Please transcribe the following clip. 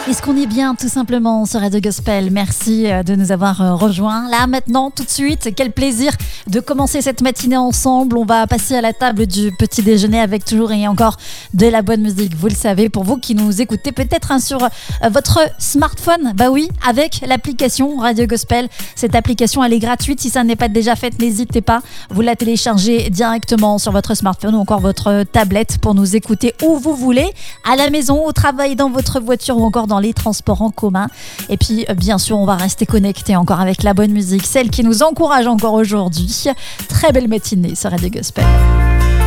Est-ce qu'on est bien tout simplement sur Radio Gospel? Merci de nous avoir rejoints. Là maintenant, tout de suite, quel plaisir de commencer cette matinée ensemble. On va passer à la table du petit déjeuner avec toujours et encore de la bonne musique. Vous le savez, pour vous qui nous écoutez peut-être sur votre smartphone, bah oui, avec l'application Radio Gospel. Cette application, elle est gratuite. Si ça n'est pas déjà fait, n'hésitez pas. Vous la téléchargez directement sur votre smartphone ou encore votre tablette pour nous écouter où vous voulez, à la maison, au travail, dans votre voiture ou encore dans les transports en commun. Et puis bien sûr, on va rester connecté encore avec la bonne musique, celle qui nous encourage encore aujourd'hui. Très belle matinée sur Radio Gospel.